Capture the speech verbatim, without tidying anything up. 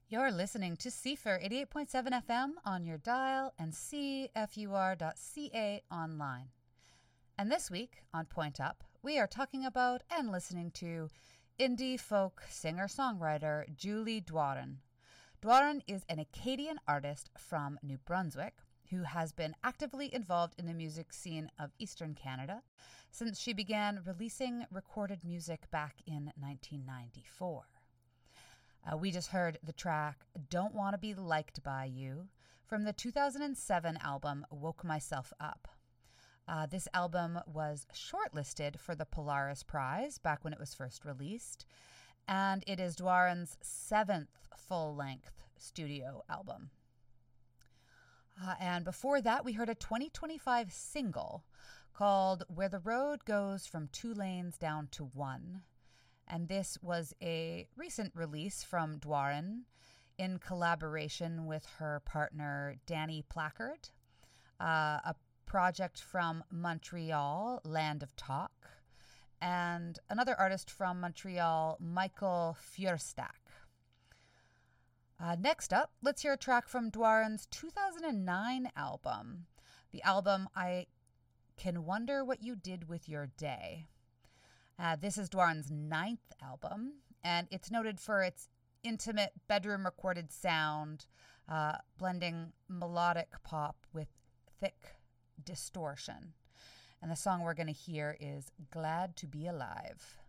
You're listening to C F U R eighty-eight point seven F M on your dial and C F U R dot C A online. And this week on Point Up, we are talking about and listening to indie folk singer-songwriter Julie Doiron. Doiron is an Acadian artist from New Brunswick who has been actively involved in the music scene of Eastern Canada since she began releasing recorded music back in nineteen ninety-four. Uh, we just heard the track Don't Wanna Be Liked By You from the two thousand seven album Woke Myself Up. Uh, this album was shortlisted for the Polaris Prize back when it was first released, and it is Doiron's seventh full-length studio album. Uh, and before that, we heard a twenty twenty-five single called Where the Road Goes From Two Lanes Down to One. And this was a recent release from Doiron in collaboration with her partner Danny Placard, uh, a project from Montreal, Land of Talk, and another artist from Montreal, Michael Feuerstack. Uh, next up, let's hear a track from Doiron's two thousand nine album, the album I Can Wonder What You Did With Your Day. Uh, this is Doiron's ninth album, and it's noted for its intimate bedroom-recorded sound, uh, blending melodic pop with thick distortion. And the song we're going to hear is Glad to Be Alive.